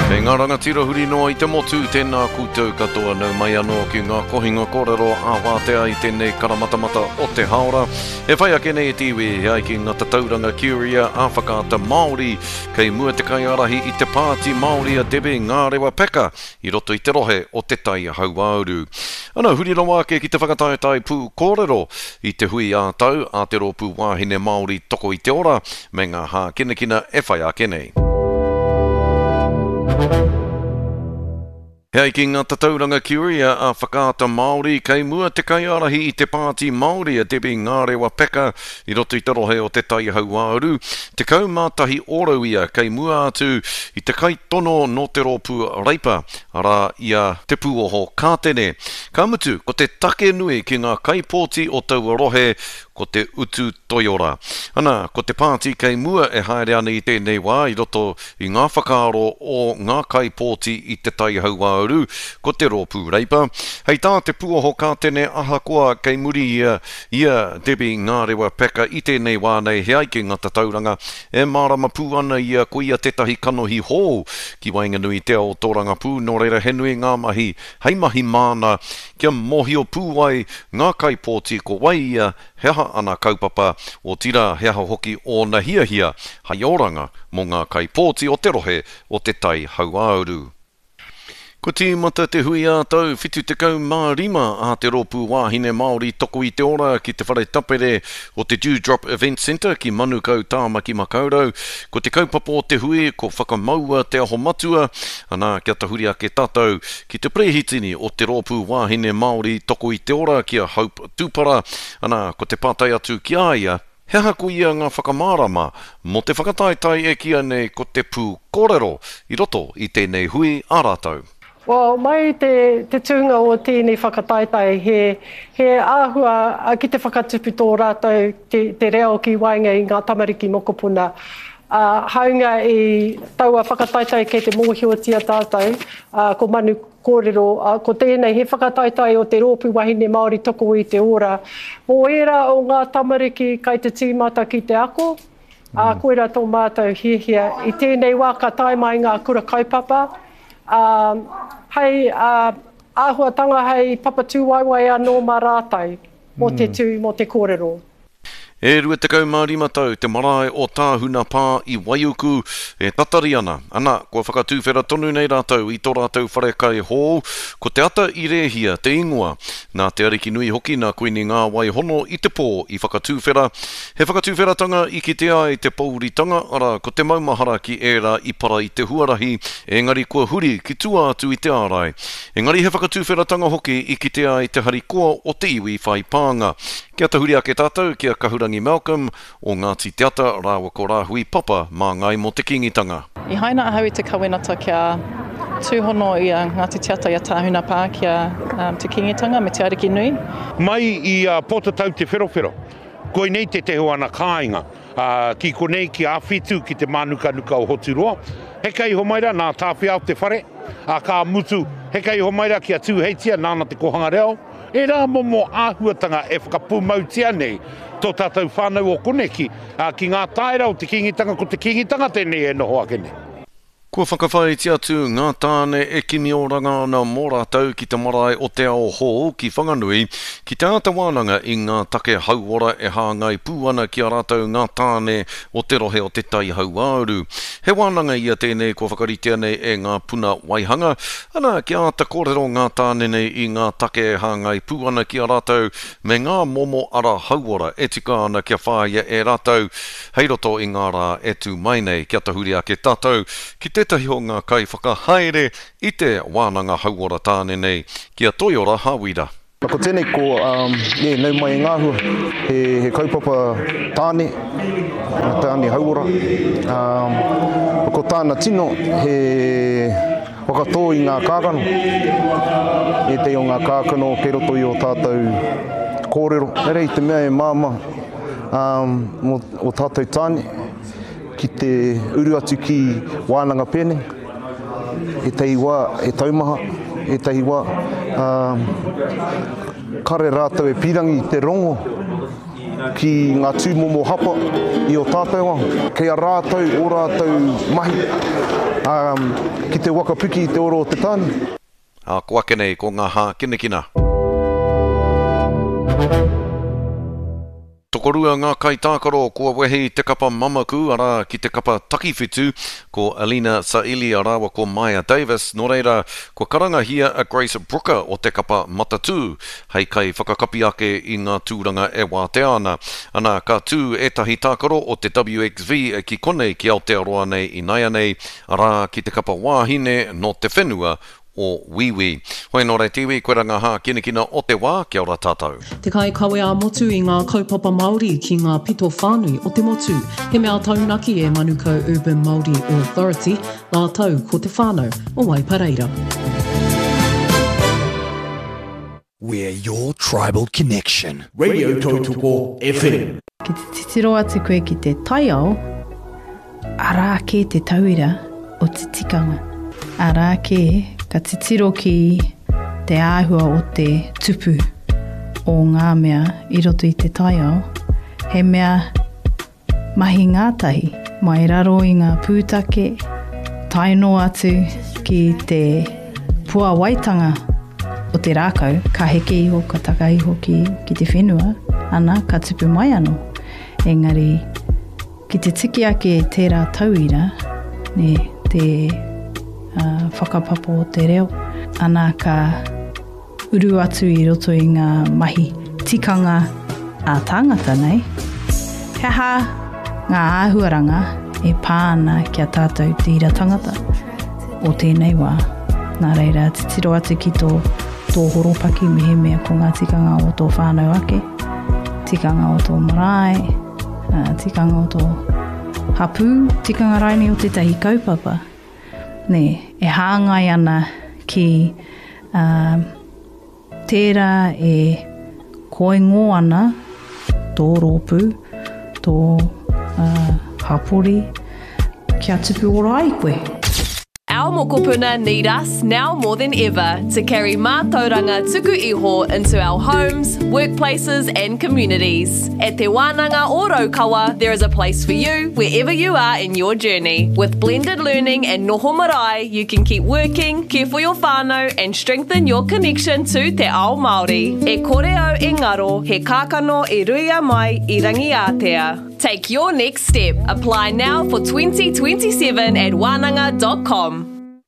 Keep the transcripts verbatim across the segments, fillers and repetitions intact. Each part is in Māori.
Me ngā rangatira huri noa I te motu tēnā koutou katoa nau mai anō ki ngā kohinga kōrero a Wātea I tēnei karamatamata o te haora. E whai ake nei e tiwi he ai ki ngā tatauranga Curia a whakaata Māori kei mua te kaiarahi I te pāti Māori a Debe ngā rewa peka I roto I te rohe o te tai hauauru. Ana huri rawa ake ki te whakataetai pū kōrero I te hui a tau a te rōpū wāhine Māori toko I te ora me ngā hā kinakina e whai ake nei. Hei ki ngā tatauranga Curia a whakaata Māori kei mua te kaiarahi I te pāti Māori a Debe ngā rewa peka I roto I te rohe o te tai hauauru. Te kaumātahi oro ia kei mua atu I te kai tono no te rōpū reipa ara ia te pūoho kātene. Ka mutu ko te take nui ki ngā kaipōti o taua rohe ko te utu toiora. Ana, ko te pāti kei mua e haere ana I tēnei wā I roto I ngā whakaaro o ngā kaipōti I te tai hauauru ko te rōpū reipa. Hei tā te pūoho kātene ahakoa kei muri ia, ia Debe ngā rewa peka I tēnei wā nei he ai ki ngā tatauranga e mārama pū ana ia ko ia tetahi kanohi hō ki Wainganui te ao tōranga pū no reira he nui ngā mahi hei mahi māna kia mohio pū ai ngā kaipōti ko wai ia heha ana kaupapa o tira heha hoki o na hia hia hai oranga mo ngā kaipōti o te rohe o te tai hauauru. Ko tīmata te hui a tau whitu te kau mā rima a te rōpū wāhine Māori toko I te ora ki te whare tapere o te Dewdrop Event Centre ki Manukau Tāmaki Makaurau. Ko te kaupapa o te hui ko whakamaua te aho matua ana kia tahuri ake tātou ki te prehitini o te rōpū wāhine Māori toko I te ora kia Hope Tupara ana ko te pātai atu ki aia. He haku ia ngā whakamārama mo te whakataetai e kia nei ko te pū kōrero I roto I tēnei hui a rātou. Well, mai te, te tūnga o tēnei whakataetai he, he āhua a ki te whakatupu tō rātou te, te reo ki wainga I ngā tamariki mokopuna. Uh, haunga I taua whakataetai kei te mōhiotia tātou, uh, ko manu kōrero, uh, ko tēnei he whakataetai o te rōpū wahine Māori toko I te ora. Mō era o ngā tamariki kei te tīmata ki te ako, uh, koera tō mātou hiehia. I tēnei wā ka tae mai ngā kura kaupapa, Um, hei uh, āhuatanga hei papatū waiwai anō mā rātai mo te tū, mo te kōrero. E rua te kau mā rima tau, te marae o tāhuna pā I Waiuku e tatari ana. Ana, kua whakatūwhera tonu nei rātou I tō rātou whare kai hō, ko te ata I rehia, te ingoa, nā te ariki nui hoki nā koini ngā wai hono I te pō I whakatūwhera. He whakatūwheratanga I ki te ai te pauritanga, ara ko te maumahara ki era I para I te huarahi, engari kua huri ki tua atu I te ārai. Engari he whakatūwheratanga hoki I ki te ai te harikoa o te iwi whai pānga. Kia tahuri ake tātou, kia Kahurangi Malcolm o Ngāti Te Ata, rāua ko rāhui papa mā ngai mo te kingitanga. I haina ahau I te kawenata kia tūhono I a Ngāti Te Ata I a tāhuna pā kia um, te kingitanga me te ariki nui. Mai I uh, potatau te wherowhero, koe nei te teho ana kāinga, uh, ki konei ki āwhitu ki te manuka-nuka o Hoturoa. Heka I homaira nā tāwhi au te whare, a kā mutu heka I homaira ki a tūheitia nāna te kohanga reo. E rā momo āhuatanga e whakapūmautia nei tō tātou whānau o koneki uh, ki ngā taera o te kingitanga ko te kingitanga tēnei e noho ake nei. Kua whakawhai atu ngā tāne e kimi o rangana mō rātou ki te marae o te ao hō ki Whanganui, ki te ata wānanga I ngā take hauora e hāngai pūana ki a rātou ngā tāne o te rohe o te tai hauauru. He wānanga ia tēnei kua whakaritea nei e ngā puna waihanga, ana ki a ata kōrero ngā tāne nei I ngā take e hāngai pūana ki a rātou me ngā momo ara hauora e tika ana kia whāia e rātou, hei roto I ngā rā e tū mai nei kia tahuri ake tātou, ki tētahi o ngā kai whakahaere I te wānanga hauora tāne nei, kia Toiora Hawira. Ko tēnei ko, um, yeah, nau mai e ngāhua, he, he kaupapa tāne, tāne hauora. Um, ko tāna tino, he whakatō I ngā kākano. E te o ngā kākano, kei roto I o tātou kōrero. Nerei te mea e māma um, o, o tātou tāne. Ki te uru atu ki wānanga pēne, e tei wā, e taumaha, e tei wā, um, kare rātou e pirangi te rongo, ki ngā tūmomo hapa I o tātou wā. Kei a rātou, o rātou mahi, um, ki te wakapiki i te oro o te tāne. A kua kenei ko ngā hā kinekina. Tokorua ngā kai tākaro kua wehi te kapa mamaku ara ki te kapa takiwhitu ko Alina Saili arawa ko Maya Davis. Nō reira, ko karanga hia a Grace Brooker o te kapa matatu. Hei kai whakakapi ake i ngā tūranga e wā te ana. Ana ka tū etahi tākaro o te W X V ki konei ki Aotearoa nei i Naia nei ara ki te kapa wāhine no te whenua o Wiwi. Hoi nō rei tiwi, koe ranga hā kinekina o te wā, kia ora tātou. Te kai kawe a motu i ngā kaupapa Māori ki ngā pito whānui o te motu. He mea taunaki e Manukau Urban Māori Authority, la tau ko te whānau o Waipareira. We're your tribal connection. Radio Tautoko F M. Ki te titiro atu koe ki te taiao, arā ke te tauira o te tikanga. Arā ke ka titiro ki te āhua o te tupu o ngā mea i roto i te taiao. He mea mahi ngātahi, mai raro i ngā pūtake, taino atu ki te pua waitanga o te rākau, ka heke iho, ka taka iho ki, ki te whenua, ana ka tupu mai anō. Engari, ki te tiki ake tērā tauira, ne te Uh, whakapapo o te reo. Ana ka uru atu i roto i ngā mahi tikanga a tāngata nei. He ha ngā āhuaranga e pāna kia tātou te ira tangata o tēnei wā. Nā reira, titiro atu ki tō, tō horopaki me he mea ko ngā tikanga o tō whānau ake, tikanga o tō marae, uh, tikanga o tō hapū, tikanga raini o te tahi kaupapa. Ne, e hāngai ana ki uh, tērā e koingo ana tō rōpū, tō uh, hapori, kia tupu ora ai koe. Our mokopuna need us now more than ever to carry mātauranga tuku iho into our homes, workplaces and communities. At Te Wānanga o Raukawa, there is a place for you wherever you are in your journey. With blended learning and noho marae, you can keep working, care for your whānau and strengthen your connection to te ao Māori. E kore au e ngaro, he kākano e ruia mai I rangi Aotea. Take your next step. Apply now for twenty twenty-seven at wānanga dot com.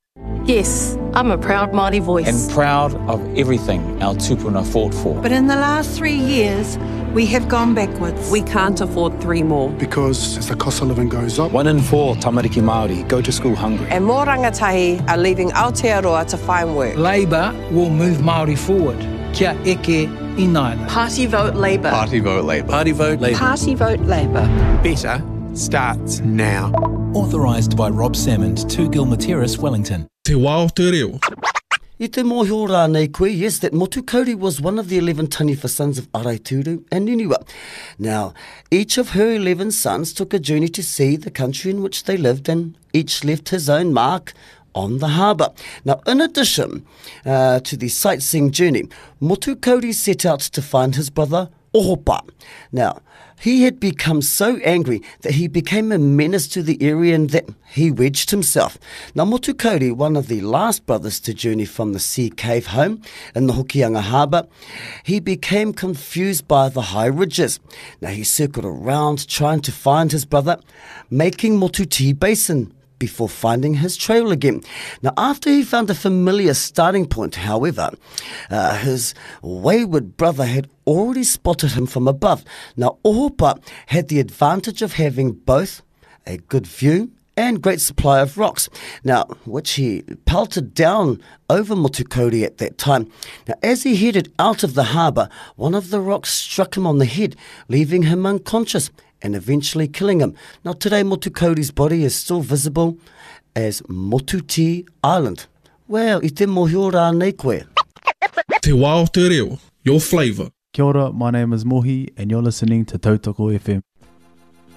Yes, I'm a proud Māori voice. And proud of everything our tupuna fought for. But in the last three years, we have gone backwards. We can't afford three more. Because as the cost of living goes up, one in four tamariki Māori go to school hungry. And more rangatahi are leaving Aotearoa to find work. Labour will move Māori forward. Kia eke inaina. Party vote Labour. Party vote Labour. Party vote Labour. Party vote Labour. Better starts now. Authorised by Rob Salmond, two Gilmer Terrace, Wellington. Te wā o te reo. I te mōhio rānei koe, yes, that Motu Kauri was one of the eleven Taniwha sons of Araituru and Niniwa. Now, each of her eleven sons took a journey to see the country in which they lived, and each left his own mark on the harbour. Now, in addition uh, to the sightseeing journey, Motu Kauri set out to find his brother Ohopa. Now, he had become so angry that he became a menace to the area and that he wedged himself. Now, Motu Kauri, one of the last brothers to journey from the sea cave home in the Hokianga Harbour, he became confused by the high ridges. Now, he circled around trying to find his brother, making Motuti Basin before finding his trail again. Now, after he found a familiar starting point, however, uh, his wayward brother had already spotted him from above. Now, Ohopa had the advantage of having both a good view and great supply of rocks, now, which he pelted down over Motu Kauri at that time. Now, as he headed out of the harbour, one of the rocks struck him on the head, leaving him unconscious and eventually killing him. Now, today, Motu Kauri's body is still visible as Motuti Island. Well, I te mōhio rānei koe. Te wā o te reo, your flavour. Kia ora, my name is Mohi and you're listening to Tautoko F M.